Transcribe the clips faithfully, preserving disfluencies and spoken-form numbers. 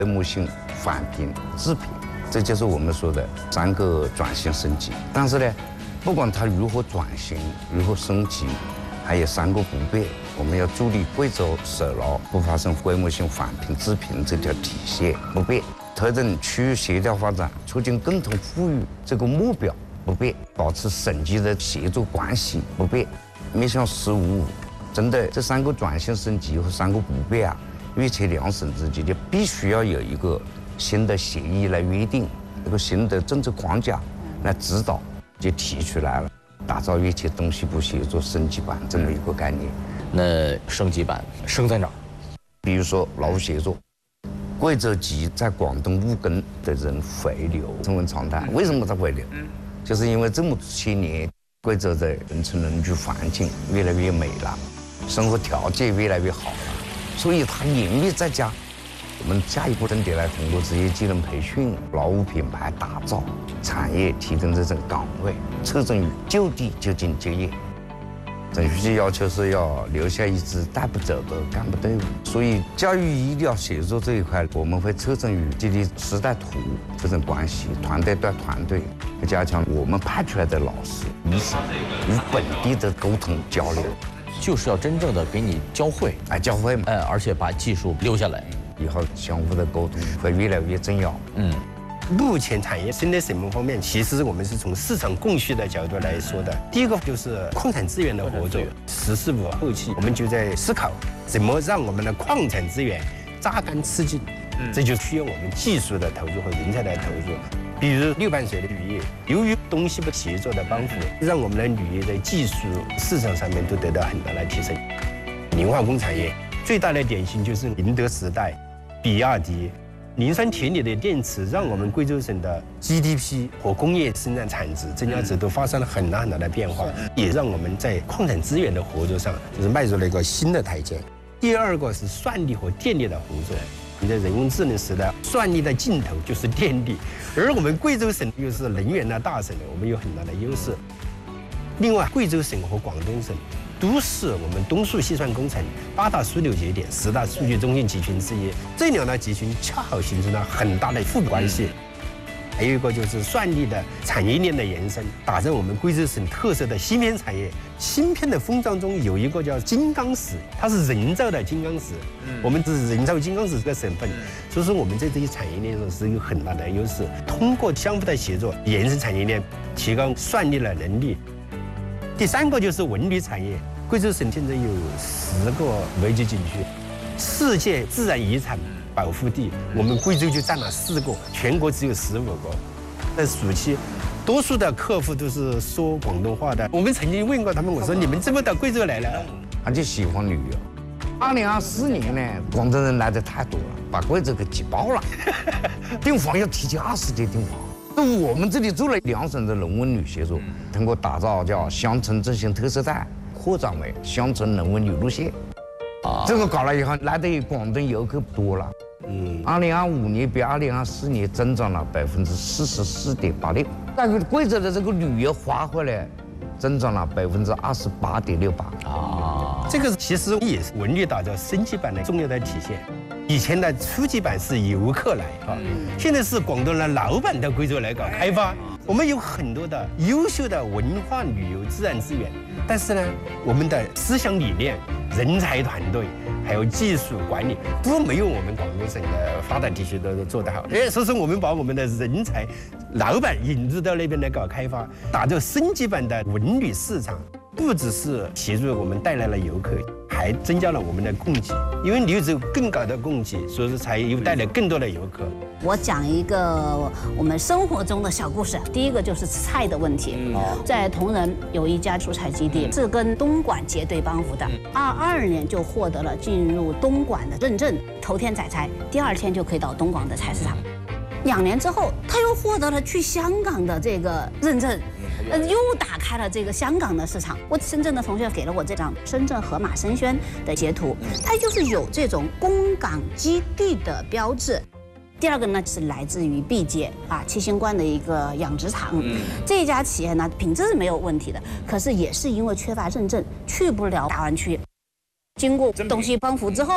规模性返贫致贫，这就是我们说的三个转型升级。但是呢，不管它如何转型，如何升级，还有三个不变。我们要助力贵州省劳不发生规模性返贫致贫这条体线不变，推动区域协调发展，促进共同富裕这个目标不变，保持省级的协作关系不变。面向“十五五”，针对这三个转型升级和三个不变啊，粤浙两省之间就必须要有一个新的协议来约定，一个新的政策框架来指导，就提出来了，打造粤浙东西部协作升级版这么一个概念。 那升级版升在哪儿？ 比如说劳务协作，贵州籍在广东务工的人回流成为常态。为什么他回流？就是因为这么些年，贵州的人城人居环境越来越美了，生活条件越来越好了，所以他宁愿在家。我们下一步重点来通过职业技能培训、劳务品牌打造、产业提供这种岗位，侧重于就地就近就业。省书记要求是要留下一支带不走的干部队伍，所以教育医疗协作这一块，我们会侧重于建立师带徒这种关系，团队对团队，加强我们派出来的老师、医生与本地的沟通交流， 就是要真正的给你教会， 哎，教会嘛， 哎，而且把技术留下来， 以后相互的沟通会越来越重要。 嗯。 目前产业新的什么方面，其实我们是从市场供需的角度来说的。第一个就是矿产资源的合作，“十四五”后期我们就在思考怎么让我们的矿产资源榨干吃紧，这就需要我们技术的投入和人才的投入。比如六盘水的铝业，由于东西部协作的帮扶，让我们的铝业在技术市场上面都得到很大的提升。磷化工产业最大的典型就是宁德时代、比亚迪。磷酸铁锂的电池让我们贵州省的 G D P 和工业生产产值、增加值都发生了很大很大的变化，也让我们在矿产资源的合作上就是迈入了一个新的台阶。第二个是算力和电力的合作。你在人工智能时代，算力的尽头就是电力，而我们贵州省又是能源的大省，我们有很大的优势。另外，贵州省和广东省都是我们东数细算工程八大枢纽节点、十大数据中心集群之一，这两大集群恰好形成了很大的互补关系。还有一个就是算力的产业链的延伸，打造我们贵州省特色的芯片产业。芯片的封装中有一个叫金刚石，它是人造的金刚石，我们是人造金刚石这个省份，所以说我们在这些产业链上是有很大的优势。通过相互的协作，延伸产业链，提高算力的能力。第三个就是文旅产业，贵州省现在有十个五 A 级景区，世界自然遗产保护地，我们贵州就占了四个，全国只有十五个。在暑期，多数的客户都是说广东话的。我们曾经问过他们，我说你们怎么到贵州来了？ 他就喜欢旅游。二零二四年呢，广东人来的太多了，把贵州给挤爆了，订房要提前二十天订房。我们这里做了两省的农文旅协作，通过打造叫乡村振兴特色带，扩展为乡村农文旅路线。啊，这个搞了以后，来的广东游客多了。嗯，二零二五年比二零二四年增长了百分之四十四点八六。但是贵州的这个旅游花费呢，增长了百分之二十八点六八。 啊，这个其实也是文旅打造升级版的重要的体现。以前的初级版是游客来啊，现在是广东的老板到贵州来搞开发。我们有很多的优秀的文化旅游自然资源，但是呢，我们的思想理念、人才团队还有技术管理都没有我们广东省的发达地区都做得好。哎，所以说我们把我们的人才、老板引入到那边来搞开发，打造升级版的文旅市场，不只是协助我们带来了游客，还增加了我们的供给。因为你有更高的供给，所以说才有带来更多的游客。 我讲一个我们生活中的小故事。第一个就是菜的问题。嗯、在铜仁有一家蔬菜基地，是跟东莞结对帮扶的。二二年就获得了进入东莞的认证，头天宰菜，第二天就可以到东莞的菜市场。两年之后，他又获得了去香港的这个认证。呃，又打开了这个香港的市场。我深圳的同学给了我这张深圳盒马生鲜的截图，它就是有这种供港基地的标志。第二个呢是来自于毕节啊七星观的一个养殖场，这家企业呢品质是没有问题的，可是也是因为缺乏认证，去不了大湾区。经过东西帮扶之后，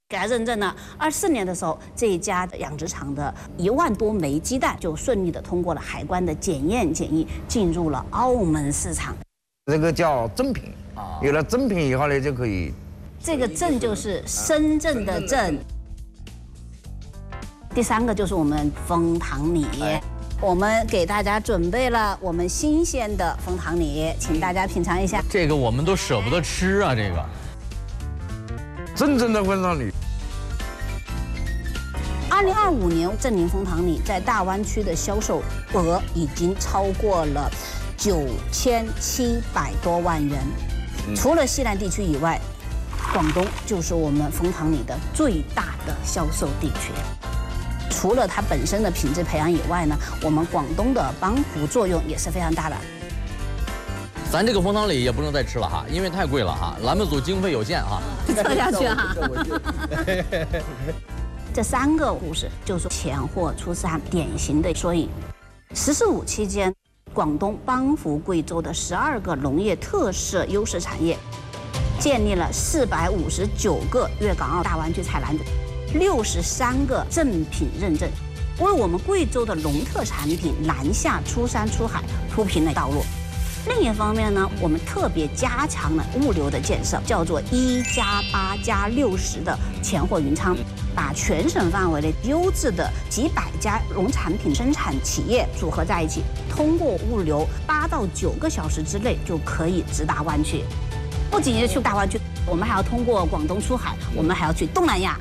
给它认证了。二四年的时候，这一家养殖场的一万多枚鸡蛋就顺利的通过了海关的检验检疫，进入了澳门市场。 这个叫正品，有了正品以后呢，就可以。 这个正就是深圳的正。第三个就是我们枫糖米。我们给大家准备了我们新鲜的枫糖米，请大家品尝一下。 这个我们都舍不得吃啊，这个真正的枫糖米。 二零二五年，正宁枫糖米在大湾区的销售额已经超过了九千七百多万元。除了西南地区以外，广东就是我们枫糖米的最大的销售地区。除了它本身的品质培养以外呢，我们广东的帮扶作用也是非常大的。 咱这个枫糖米也不能再吃了哈，因为太贵了哈，栏目组经费有限哈。 撤下去哈。这三个故事就是钱货出山典型的缩影。十四五期间，广东帮扶贵州的十二个农业特色优势产业，建立了四百五十九个粤港澳大湾区采篮子。六十三个正品认证，为我们贵州的农特产品南下出山出海铺平了道路。另一方面呢，我们特别加强了物流的建设，叫做一加八加六十的钱货云仓，把全省范围的优质的几百家农产品生产企业组合在一起，通过物流八到九个小时之内就可以直达湾区。不仅是去大湾区，我们还要通过广东出海，我们还要去东南亚。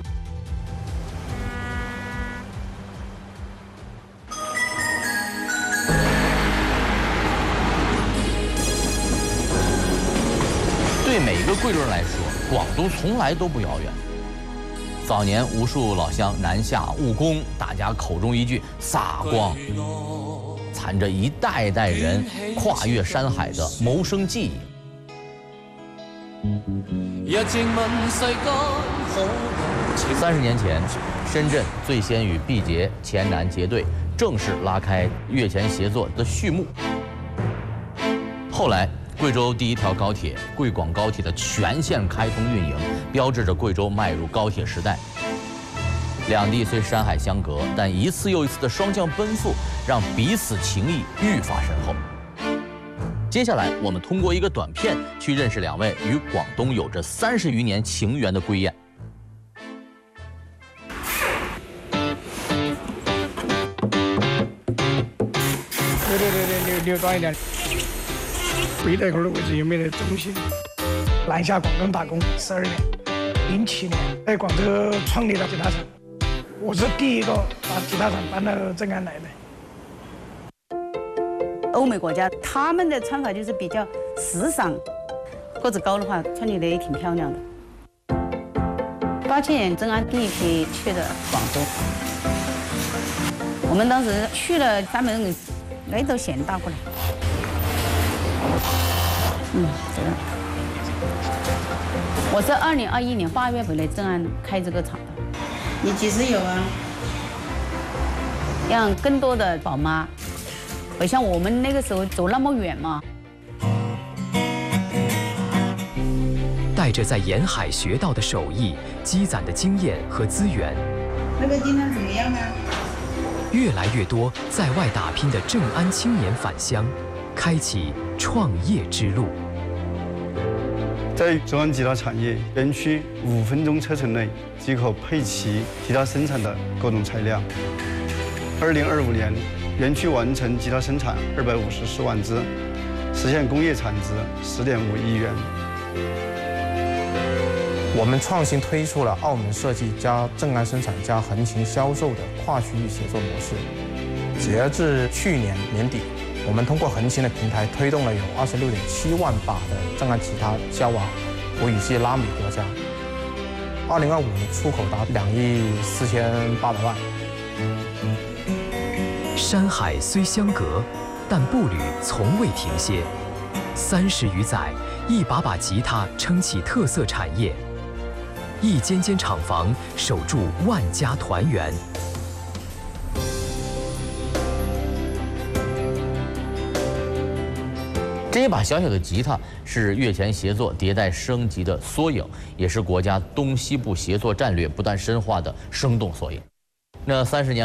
对每个贵州人来说，广东从来都不遥远。早年无数老乡南下务工，大家口中一句“撒光”，藏着一代代人跨越山海的谋生记忆。三十年前，深圳最先与毕节、黔南结对，正式拉开粤黔协作的序幕。后来，贵州第一条高铁贵广高铁的全线开通运营，标志着贵州迈入高铁时代。两地虽山海相隔，但一次又一次的双向奔赴，让彼此情谊愈发深厚。接下来，我们通过一个短片去认识两位与广东有着三十余年情缘的归雁。 对对对对，溜溜高一点。背在这儿的位置有没得中心？南下广东打工十二年，零七年在广州创立了吉他厂，我是第一个把吉他厂搬到正安来的。 欧美国家他们的穿法就是比较时尚，个子高的话穿起来也挺漂亮的。八七年正安第一批去的广州，我们当时去了三百人，来都嫌大过来。嗯，这样。我是二零二一年八月回来正安开这个厂的。你几时有啊？让更多的宝妈，不像我们那个时候走那么远嘛。 带着在沿海学到的手艺、积攒的经验和资源， 那个今天怎么样啊？ 越来越多在外打拼的正安青年返乡，开启创业之路。 在正安吉他产业园区五分钟车程内即可配齐吉他生产的各种材料。二零二五年，园区完成吉他生产二百五十四万支，实现工业产值十点五亿元。 我们创新推出了澳门设计加正安生产加横琴销售的跨区域协作模式。截至去年年底，我们通过横琴的平台推动了有二十六点七万把的正安吉他销往葡语系拉美国家。二零二五年出口达两亿四千八百万。 山海虽相隔，但步履从未停歇。三十余载，一把把吉他撑起特色产业，一间间厂房守住万家团圆。 这一把小小的吉他是越前协作迭代升级的缩影，也是国家东西部协作战略不断深化的生动缩影。那三十年。